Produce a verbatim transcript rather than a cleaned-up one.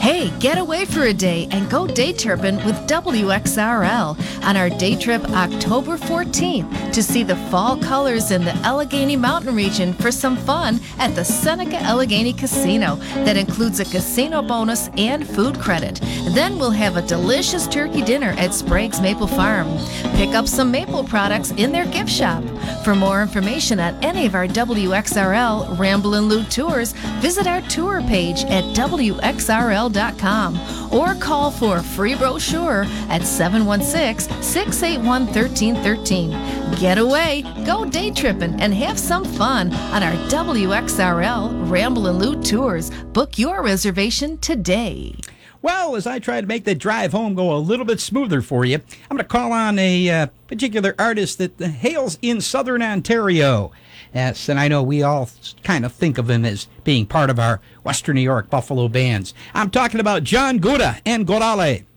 Hey, get away for a day and go day tripping with W X R L on our day trip October fourteenth to see the fall colors in the Allegheny Mountain region for some fun at the Seneca Allegheny Casino that includes a casino bonus and food credit. Then we'll have a delicious turkey dinner at Sprague's Maple Farm. Pick up some maple products in their gift shop. For more information on any of our W X R L Ramblin' Lou tours, visit our tour page at W X R L dot com or call for a free brochure at seven one six, six eight one, one three one three. Get away, go day tripping, and have some fun on our W X R L Ramblin' Lou tours. Book your reservation today. Well, as I try to make the drive home go a little bit smoother for you, I'm going to call on a uh, particular artist that hails in southern Ontario. Yes, and I know we all kind of think of him as being part of our Western New York Buffalo bands. I'm talking about John Gouda and Gorale.